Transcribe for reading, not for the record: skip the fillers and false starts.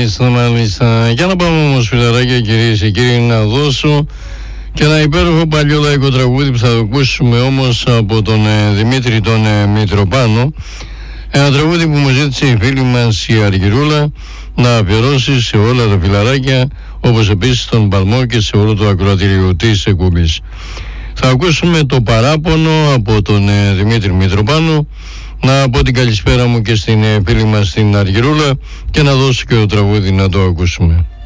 Μάλιστα. Για να πάμε όμως, φιλαράκια, κυρίες και κύριοι, να δώσω και ένα υπέροχο παλιό λαϊκό τραγούδι που θα το ακούσουμε όμως από τον Δημήτρη τον Μητροπάνο. Ένα τραγούδι που μου ζήτησε η φίλη μας η Αργυρούλα να αφιερώσει σε όλα τα φιλαράκια, όπως επίσης τον Παλμό και σε όλο το ακροατήριο της εκπομπής. Θα ακούσουμε το παράπονο από τον Δημήτρη Μητροπάνο. Να πω την καλησπέρα μου και στην φίλη μας την Αργυρούλα και να δώσω και το τραγούδι να το ακούσουμε.